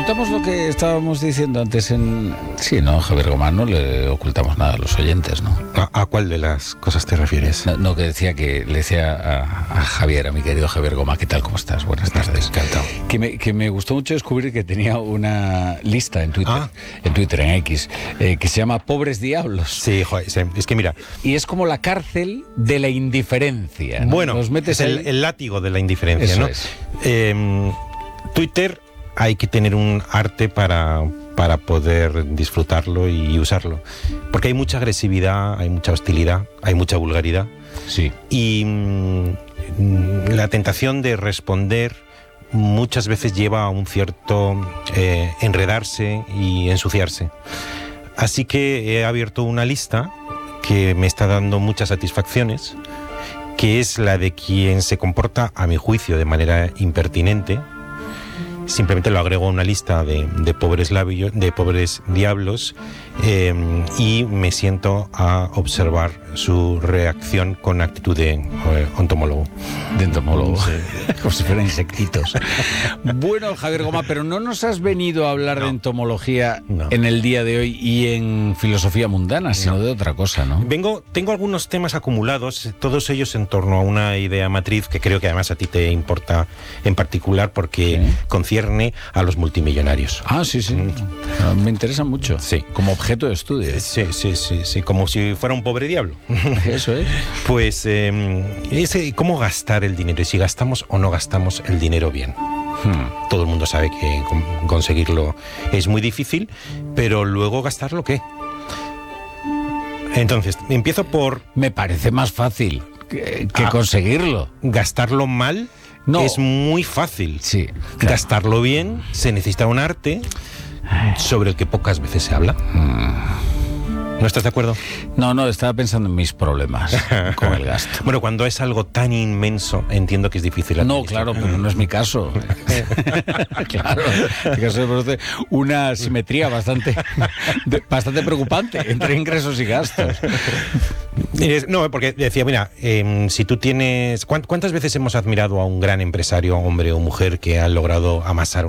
ocultamos lo que estábamos diciendo antes en... Sí, no, Javier Gomá, no le ocultamos nada a los oyentes, ¿no? ¿A cuál de las cosas te refieres? No, que le decía a Javier, a mi querido Javier Gomá, ¿qué tal? ¿Cómo estás? Buenas tardes. Encantado. Que me gustó mucho descubrir que tenía una lista en Twitter, en X, que se llama Pobres Diablos. Sí, joder, es que mira... Y es como la cárcel de la indiferencia, ¿no? Bueno, Los metes es el látigo de la indiferencia, Eso ¿no? es. Twitter hay que tener un arte para poder disfrutarlo y usarlo. Porque hay mucha agresividad, hay mucha hostilidad, hay mucha vulgaridad. Sí. Y la tentación de responder muchas veces lleva a un cierto enredarse y ensuciarse. Así que he abierto una lista que me está dando muchas satisfacciones, que es la de quien se comporta, a mi juicio, de manera impertinente. Simplemente lo agrego a una lista de pobres diablos, y me siento a observar su reacción con actitud de entomólogo. De entomólogo. Sí. Como si fueran insectitos. Bueno, Javier Gomá, pero no nos has venido a hablar de entomología en el día de hoy y en filosofía mundana, sino de otra cosa, ¿no? Tengo algunos temas acumulados, todos ellos en torno a una idea matriz que creo que además a ti te importa en particular porque concierne a los multimillonarios. Ah, sí. Me interesa mucho. Sí. Como objeto de estudio. Sí, como si fuera un pobre diablo. Eso es. Pues cómo gastar el dinero y si gastamos o no gastamos el dinero bien. Todo el mundo sabe que conseguirlo es muy difícil, pero luego gastarlo, ¿qué? Entonces, empiezo por... Me parece más fácil que conseguirlo. Gastarlo mal es muy fácil. Sí, claro. Gastarlo bien se necesita un arte sobre el que pocas veces se habla. ¿No estás de acuerdo? No, estaba pensando en mis problemas con el gasto. Bueno, cuando es algo tan inmenso, entiendo que es difícil. No, claro, pero no es mi caso. Claro, en mi caso se produce una asimetría bastante preocupante entre ingresos y gastos. No, porque decía, mira, si tú tienes... ¿Cuántas veces hemos admirado a un gran empresario, hombre o mujer, que ha logrado amasar